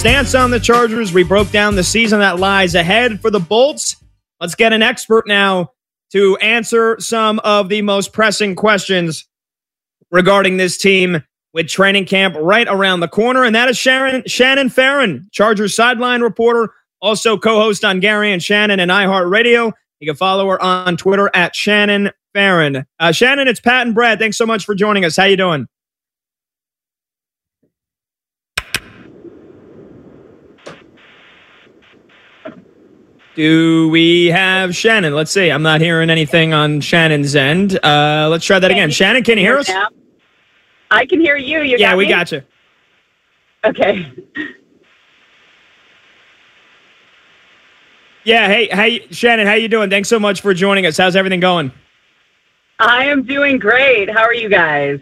stance on the Chargers. We broke down the season that lies ahead for the Bolts. Let's get an expert now to answer some of the most pressing questions regarding this team with training camp right around the corner. And that is Shannon Farren, Chargers sideline reporter, also co-host on Gary and Shannon and iHeartRadio. You can follow her on Twitter at Shannon Farren. Shannon, it's Pat and Brad. Thanks so much for joining us. How you doing? Do we have Shannon? Let's see. I'm not hearing anything on Shannon's end. Let's try that again. Shannon, can you hear us? I can hear you. Yeah, we got you. Okay. Yeah, hey, Shannon, how you doing? Thanks so much for joining us. How's everything going? I am doing great. How are you guys?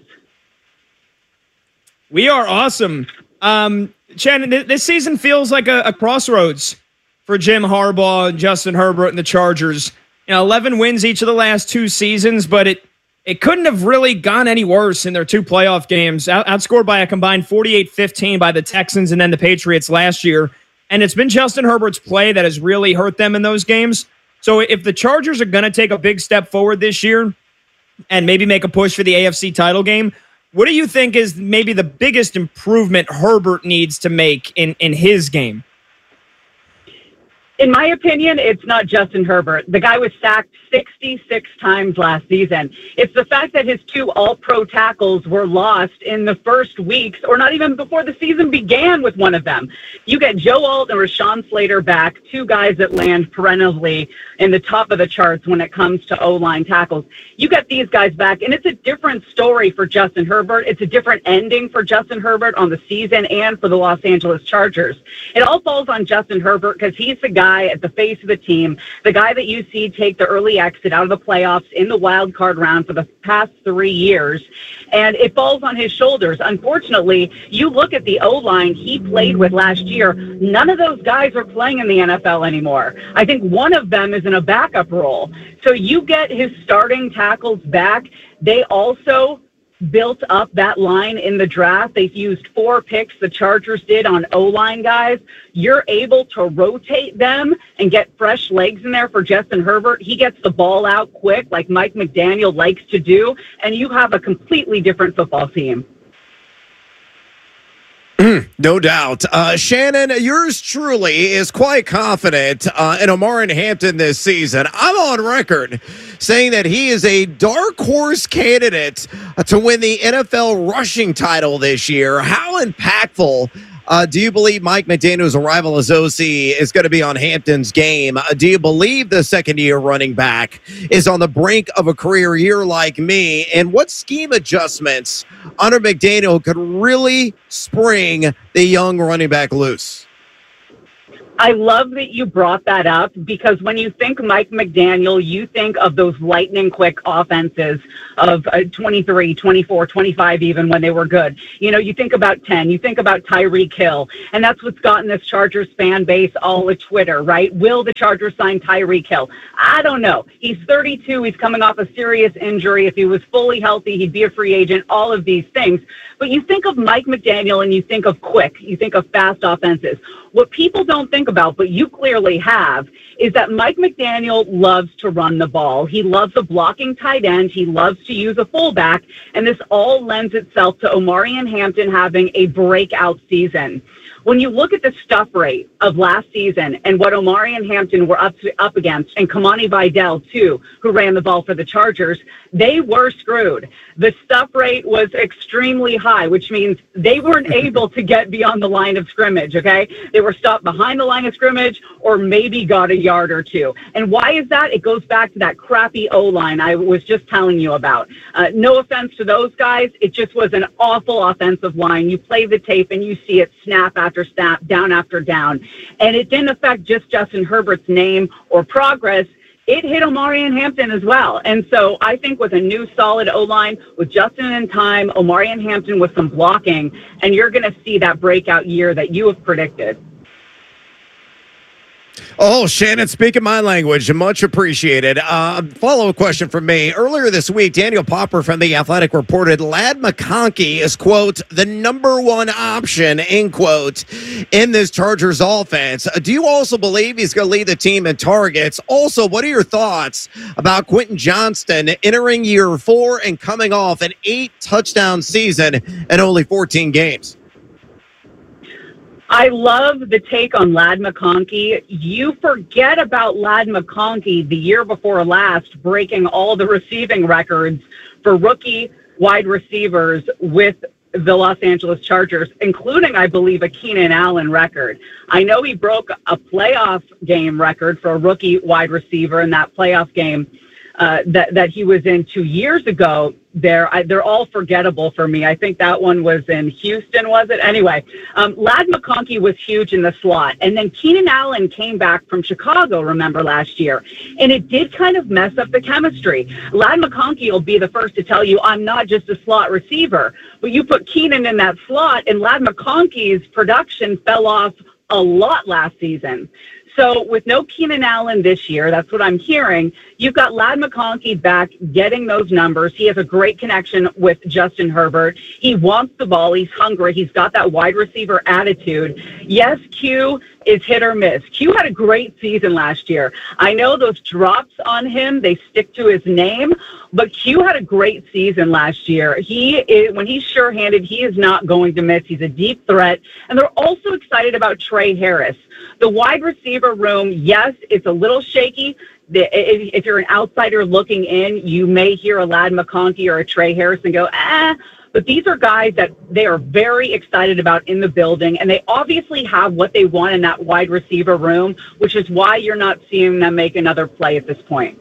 We are awesome. Shannon, this season feels like a crossroads for Jim Harbaugh and Justin Herbert and the Chargers. 11 wins each of the last two seasons, but it couldn't have really gone any worse in their two playoff games, outscored by a combined 48-15 by the Texans and then the Patriots last year. And it's been Justin Herbert's play that has really hurt them in those games. So if the Chargers are going to take a big step forward this year and maybe make a push for the AFC title game, what do you think is maybe the biggest improvement Herbert needs to make in his game? In my opinion, it's not Justin Herbert. The guy was sacked 66 times last season. It's the fact that his two all-pro tackles were lost in the first weeks, or not even before the season began with one of them. You get Joe Alt and Rashawn Slater back, two guys that land perennially in the top of the charts when it comes to O-line tackles. You get these guys back, and it's a different story for Justin Herbert. It's a different ending for Justin Herbert on the season and for the Los Angeles Chargers. It all falls on Justin Herbert because he's the guy at the face of the team, the guy that you see take the early exit out of the playoffs in the wild card round for the past 3 years, and it falls on his shoulders. Unfortunately, you look at the O-line he played with last year, none of those guys are playing in the NFL anymore. I think one of them is in a backup role. So you get his starting tackles back. They also built up that line in the draft. They've used 4 picks, the Chargers did, on O-line guys. You're able to rotate them and get fresh legs in there for Justin Herbert. He gets the ball out quick like Mike McDaniel likes to do, and you have a completely different football team. No doubt. Shannon, yours truly is quite confident in Omarion Hampton this season. I'm on record saying that he is a dark horse candidate to win the NFL rushing title this year. How impactful do you believe Mike McDaniel's arrival as OC is going to be on Hampton's game? Do you believe the second-year running back is on the brink of a career year like me? And what scheme adjustments under McDaniel could really spring the young running back loose? I love that you brought that up because when you think Mike McDaniel, you think of those lightning quick offenses of 23, 24, 25 even when they were good. You think about 10, you think about Tyreek Hill, and that's what's gotten this Chargers fan base all at Twitter, right? Will the Chargers sign Tyreek Hill? I don't know. He's 32. He's coming off a serious injury. If he was fully healthy, he'd be a free agent, all of these things. But you think of Mike McDaniel and you think of quick, you think of fast offenses. What people don't think about, but you clearly have, is that Mike McDaniel loves to run the ball. He loves a blocking tight end. He loves to use a fullback. And this all lends itself to Omarion Hampton having a breakout season. When you look at the stuff rate of last season and what Omarion Hampton were up against, and Kamani Vidal, too, who ran the ball for the Chargers, they were screwed. The stuff rate was extremely high, which means they weren't able to get beyond the line of scrimmage, okay? They were stopped behind the line of scrimmage or maybe got a yard or two. And why is that? It goes back to that crappy O-line I was just telling you about. No offense to those guys. It just was an awful offensive line. You play the tape and you see it snap after snap, down after down. And it didn't affect just Justin Herbert's name or progress. It hit Omarion Hampton as well. And so I think with a new solid O-line, with Justin in time, Omarion Hampton with some blocking, and you're going to see that breakout year that you have predicted. Oh, Shannon, speaking my language, much appreciated. Follow-up question from me. Earlier this week, Daniel Popper from The Athletic reported Ladd McConkey is, quote, the number one option, end quote, in this Chargers offense. Do you also believe he's going to lead the team in targets? Also, what are your thoughts about Quentin Johnston entering year 4 and coming off an 8-touchdown season in only 14 games? I love the take on Ladd McConkey. You forget about Ladd McConkey the year before last, breaking all the receiving records for rookie wide receivers with the Los Angeles Chargers, including, I believe, a Keenan Allen record. I know he broke a playoff game record for a rookie wide receiver in that playoff game that he was in 2 years ago. They're all forgettable for me. I think that one was in Houston, was it? Anyway, Ladd McConkey was huge in the slot. And then Keenan Allen came back from Chicago, remember, last year. And it did kind of mess up the chemistry. Ladd McConkey will be the first to tell you, I'm not just a slot receiver. But you put Keenan in that slot, and Ladd McConkey's production fell off a lot last season. So with no Keenan Allen this year, that's what I'm hearing, you've got Ladd McConkey back getting those numbers. He has a great connection with Justin Herbert. He wants the ball. He's hungry. He's got that wide receiver attitude. Yes, Q is hit or miss. Q had a great season last year. I know those drops on him, they stick to his name, but Q had a great season last year. When he's sure-handed, he is not going to miss. He's a deep threat. And they're also excited about Trey Harris. The wide receiver room, yes, it's a little shaky. If you're an outsider looking in, you may hear a Ladd McConkey or a Trey Harris and go, but these are guys that they are very excited about in the building, and they obviously have what they want in that wide receiver room, which is why you're not seeing them make another play at this point.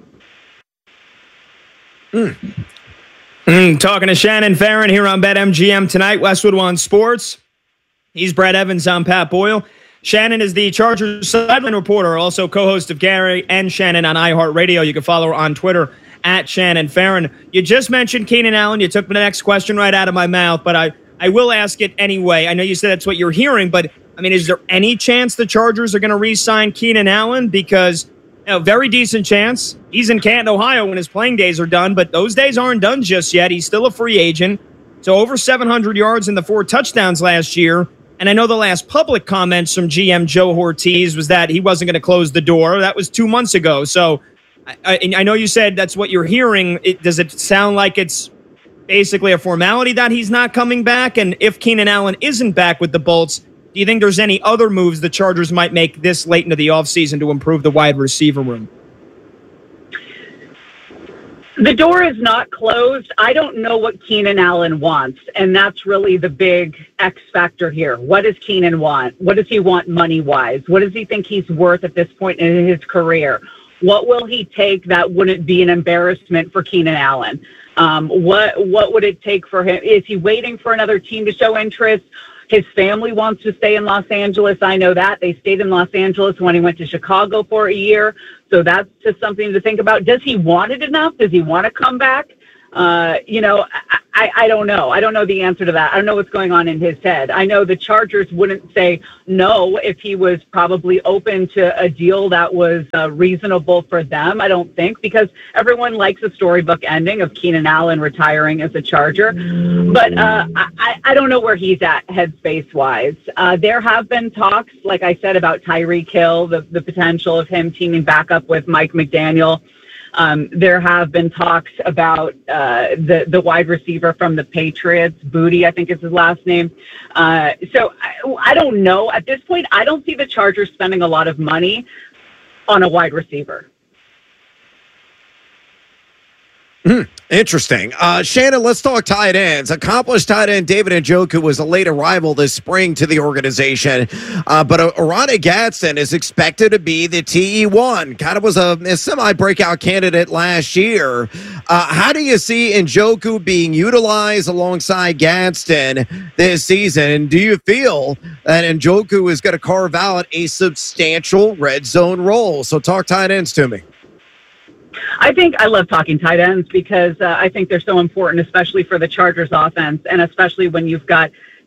Talking to Shannon Farren here on BetMGM tonight, Westwood One Sports. He's Brad Evans, I'm Pat Boyle. Shannon is the Chargers sideline reporter, also co-host of Gary and Shannon on iHeartRadio. You can follow her on Twitter at Shannon Farren. You just mentioned Keenan Allen. You took the next question right out of my mouth, but I will ask it anyway. I know you said that's what you're hearing, but, I mean, is there any chance the Chargers are going to re-sign Keenan Allen? Because, very decent chance. He's in Canton, Ohio when his playing days are done, but those days aren't done just yet. He's still a free agent. So over 700 yards and the 4 touchdowns last year. And I know the last public comments from GM Joe Ortiz was that he wasn't going to close the door. That was 2 months ago. So I know you said that's what you're hearing. Does it sound like it's basically a formality that he's not coming back? And if Keenan Allen isn't back with the Bolts, do you think there's any other moves the Chargers might make this late into the offseason to improve the wide receiver room? The door is not closed. I don't know what Keenan Allen wants, and that's really the big X factor here. What does Keenan want? What does he want money-wise? What does he think he's worth at this point in his career? What will he take that wouldn't be an embarrassment for Keenan Allen? What would it take for him? Is he waiting for another team to show interest? His family wants to stay in Los Angeles. I know that. They stayed in Los Angeles when he went to Chicago for a year. So that's just something to think about. Does he want it enough? Does he want to come back? I don't know. I don't know the answer to that. I don't know what's going on in his head. I know the Chargers wouldn't say no if he was probably open to a deal that was reasonable for them, I don't think, because everyone likes a storybook ending of Keenan Allen retiring as a Charger. But I don't know where he's at headspace-wise. There have been talks, like I said, about Tyreek Hill, the potential of him teaming back up with Mike McDaniel. There have been talks about the wide receiver from the Patriots, Booty, I think is his last name. So I don't know. At this point, I don't see the Chargers spending a lot of money on a wide receiver. Interesting. Shannon, let's talk tight ends. Accomplished tight end David Njoku was a late arrival this spring to the organization, but Oronde Gadsden is expected to be the TE1. Kind of was a semi-breakout candidate last year. How do you see Njoku being utilized alongside Gadsden this season? And do you feel that Njoku is going to carve out a substantial red zone role? So talk tight ends to me. I love talking tight ends because I think they're so important, especially for the Chargers offense, and especially when you've got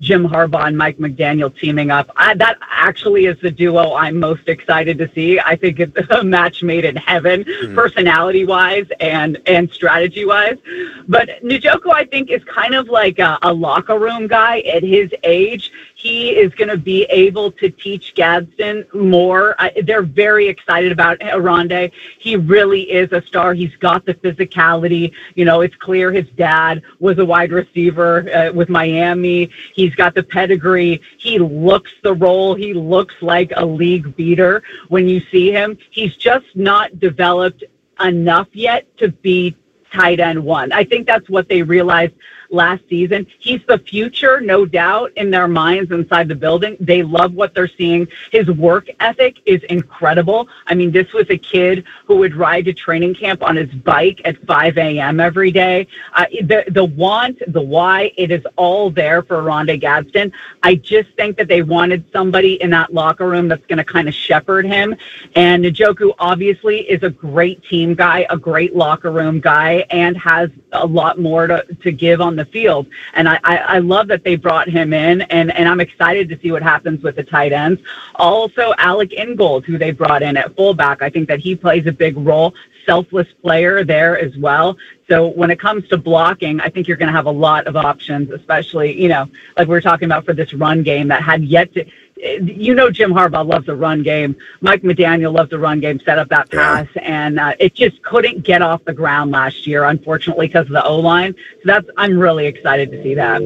Jim Harbaugh and Mike McDaniel teaming up. That actually is the duo I'm most excited to see. I think it's a match made in heaven, personality-wise and strategy-wise. But Njoku, I think, is kind of like a locker room guy at his age. He is going to be able to teach Gadsden more. They're very excited about Oronde. He really is a star. He's got the physicality. You know, it's clear his dad was a wide receiver with Miami. He's got the pedigree. He looks the role. He looks like a league beater when you see him. He's just not developed enough yet to be tight end one. I think that's what they realized last season. He's the future, no doubt, in their minds inside the building. They love what they're seeing. His work ethic is incredible. I mean, this was a kid who would ride to training camp on his bike at 5 a.m. every day. The want, the why, it is all there for Oronde Gadsden. I just think that they wanted somebody in that locker room that's going to kind of shepherd him. And Njoku obviously is a great team guy, a great locker room guy, and has a lot more to give on the field. And I love that they brought him in, and I'm excited to see what happens with the tight ends. Also, Alec Ingold, who they brought in at fullback, I think that he plays a big role. Selfless player there as well. So when it comes to blocking, I think you're going to have a lot of options, especially, you know, like we were talking about for this run game that had yet to, you know, Jim Harbaugh loves the run game. Mike McDaniel loves the run game, set up that pass, and it just couldn't get off the ground last year, unfortunately, because of the O-line. So I'm really excited to see that.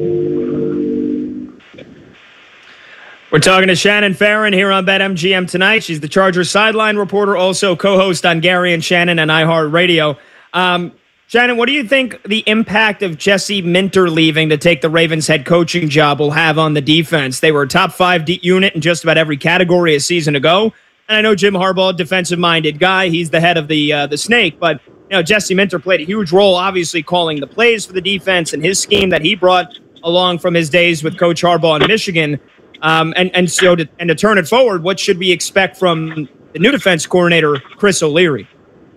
We're talking to Shannon Farren here on BetMGM tonight. She's the Chargers sideline reporter, also co-host on Gary and Shannon and iHeartRadio. Shannon, what do you think the impact of Jesse Minter leaving to take the Ravens head coaching job will have on the defense? They were a top 5 unit in just about every category a season ago. And I know Jim Harbaugh, defensive-minded guy. He's the head of the Snake. But, you know, Jesse Minter played a huge role, obviously, calling the plays for the defense and his scheme that he brought along from his days with Coach Harbaugh in Michigan. So to turn it forward, what should we expect from the new defense coordinator, Chris O'Leary?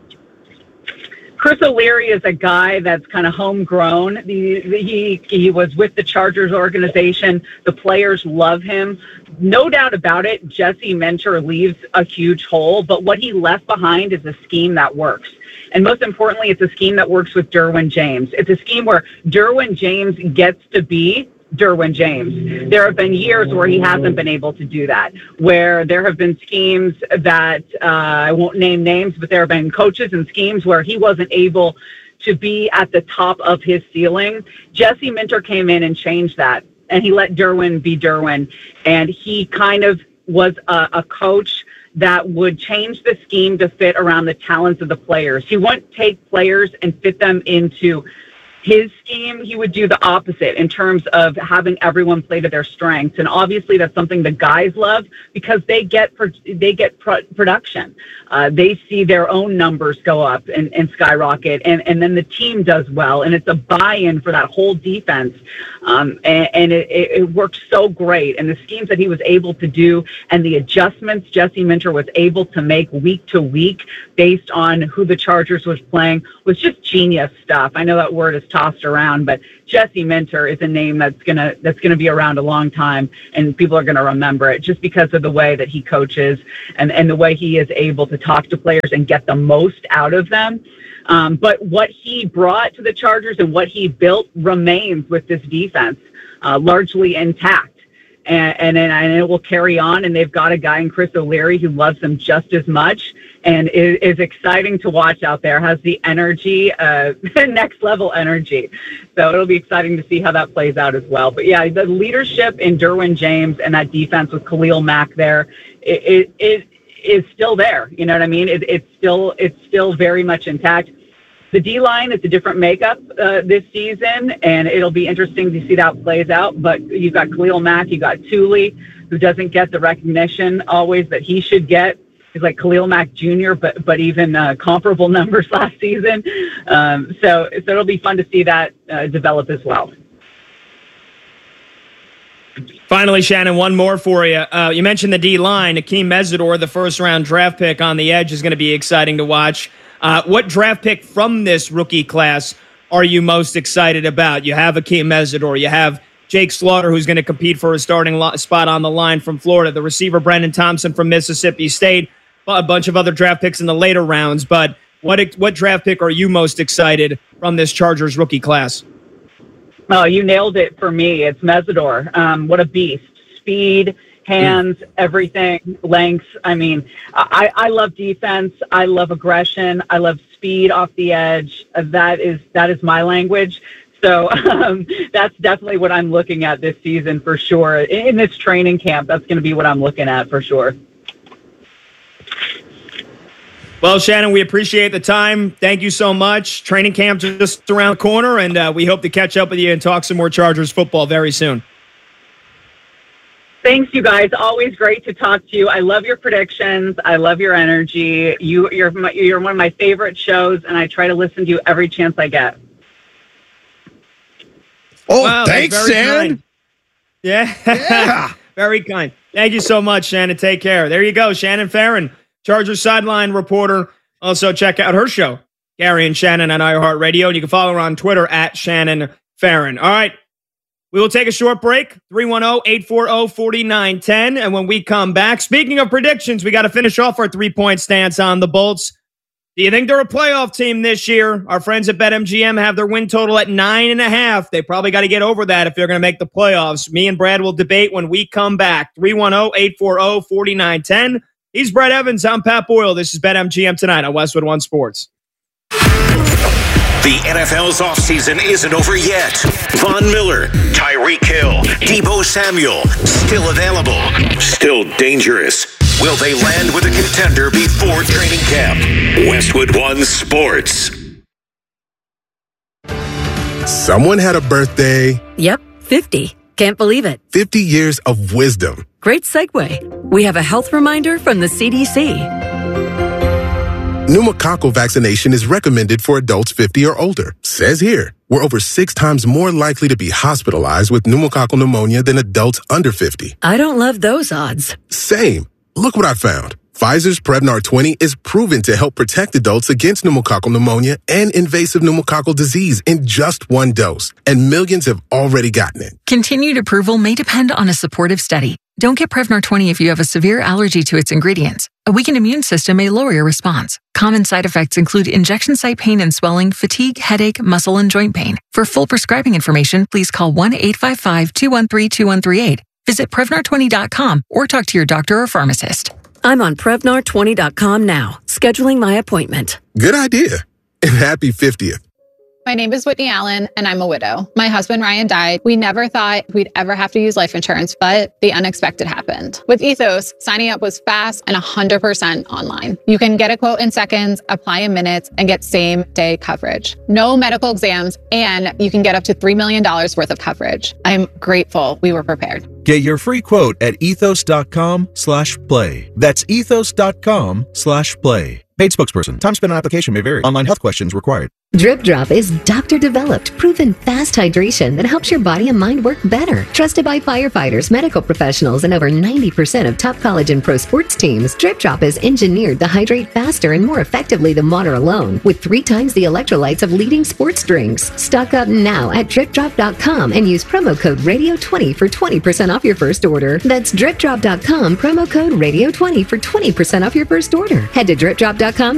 Chris O'Leary is a guy that's kind of homegrown. He was with the Chargers organization. The players love him. No doubt about it, Jesse Minter leaves a huge hole, but what he left behind is a scheme that works. And most importantly, it's a scheme that works with Derwin James. It's a scheme where Derwin James gets to be Derwin James. There have been years where he hasn't been able to do that, where there have been schemes that I won't name names, but there have been coaches and schemes where he wasn't able to be at the top of his ceiling. Jesse Minter came in and changed that, and he let Derwin be Derwin, and he kind of was a coach that would change the scheme to fit around the talents of the players. He wouldn't take players and fit them into his scheme. He would do the opposite in terms of having everyone play to their strengths. And obviously that's something the guys love because they get production. They see their own numbers go up and skyrocket, and then the team does well. And it's a buy-in for that whole defense. And it works so great. And the schemes that he was able to do and the adjustments Jesse Minter was able to make week to week based on who the Chargers was playing was just genius stuff. I know that word is tossed around, but Jesse Minter is a name that's gonna be around a long time, and people are gonna remember it just because of the way that he coaches and the way he is able to talk to players and get the most out of them. But what he brought to the Chargers and what he built remains with this defense, largely intact. And it will carry on, and they've got a guy in Chris O'Leary who loves them just as much and is exciting to watch out there, has the energy, next level energy. So it'll be exciting to see how that plays out as well. But yeah, the leadership in Derwin James and that defense with Khalil Mack there, it is still there. You know what I mean? It's still very much intact. The D-line is a different makeup this season, and it'll be interesting to see how it plays out. But you've got Khalil Mack, you've got Thule, who doesn't get the recognition always that he should get. He's like Khalil Mack Jr., but even comparable numbers last season. So it'll be fun to see that develop as well. Finally, Shannon, one more for you. You mentioned the D-line. Akeem Mesidor, the first-round draft pick on the edge, is going to be exciting to watch. What draft pick from this rookie class are you most excited about? You have Akeem Mesidor. You have Jake Slaughter, who's going to compete for a starting spot on the line from Florida, the receiver Brendan Thompson from Mississippi State, a bunch of other draft picks in the later rounds. But what draft pick are you most excited from this Chargers rookie class? Oh, you nailed it for me. It's Mesidor. What a beast. Speed, hands, everything, length. I mean, I love defense. I love aggression. I love speed off the edge. That is my language. So that's definitely what I'm looking at this season for sure. In this training camp, that's going to be what I'm looking at for sure. Well, Shannon, we appreciate the time. Thank you so much. Training camp just around the corner, and we hope to catch up with you and talk some more Chargers football very soon. Thanks, you guys. Always great to talk to you. I love your predictions. I love your energy. You're one of my favorite shows, and I try to listen to you every chance I get. Oh, wow, thanks, Shannon. Yeah. Very kind. Thank you so much, Shannon. Take care. There you go, Shannon Farren, Chargers sideline reporter. Also, check out her show, Gary and Shannon on iHeartRadio. And you can follow her on Twitter at Shannon Farren. All right. We will take a short break, 310-840-4910. And when we come back, speaking of predictions, we got to finish off our 3-point stance on the Bolts. Do you think they're a playoff team this year? Our friends at BetMGM have their win total at 9.5. They probably got to get over that if they're going to make the playoffs. Me and Brad will debate when we come back. 310-840-4910. He's Brad Evans. I'm Pat Boyle. This is BetMGM Tonight on Westwood One Sports. The NFL's offseason isn't over yet. Von Miller, Tyreek Hill, Deebo Samuel, still available, still dangerous. Will they land with a contender before training camp? Westwood One Sports. Someone had a birthday. Yep, 50. Can't believe it. 50 years of wisdom. Great segue. We have a health reminder from the CDC. Pneumococcal vaccination is recommended for adults 50 or older. Says here, we're over 6 times more likely to be hospitalized with pneumococcal pneumonia than adults under 50. I don't love those odds. Same. Look what I found. Pfizer's Prevnar 20 is proven to help protect adults against pneumococcal pneumonia and invasive pneumococcal disease in just 1 dose, and millions have already gotten it. Continued approval may depend on a supportive study. Don't get Prevnar 20 if you have a severe allergy to its ingredients. A weakened immune system may lower your response. Common side effects include injection site pain and swelling, fatigue, headache, muscle, and joint pain. For full prescribing information, please call 1-855-213-2138. Visit Prevnar20.com or talk to your doctor or pharmacist. I'm on Prevnar20.com now, scheduling my appointment. Good idea. And happy 50th. My name is Whitney Allen, and I'm a widow. My husband, Ryan, died. We never thought we'd ever have to use life insurance, but the unexpected happened. With Ethos, signing up was fast and 100% online. You can get a quote in seconds, apply in minutes, and get same-day coverage. No medical exams, and you can get up to $3 million worth of coverage. I'm grateful we were prepared. Get your free quote at ethos.com/play. That's ethos.com/play. Paid spokesperson. Time spent on application may vary. Online health questions required. Drip Drop is doctor-developed, proven fast hydration that helps your body and mind work better. Trusted by firefighters, medical professionals, and over 90% of top college and pro sports teams, Drip Drop is engineered to hydrate faster and more effectively than water alone, with 3 times the electrolytes of leading sports drinks. Stock up now at DripDrop.com and use promo code Radio20 for 20% off your first order. That's DripDrop.com, promo code Radio20 for 20% off your first order. Head to DripDrop.com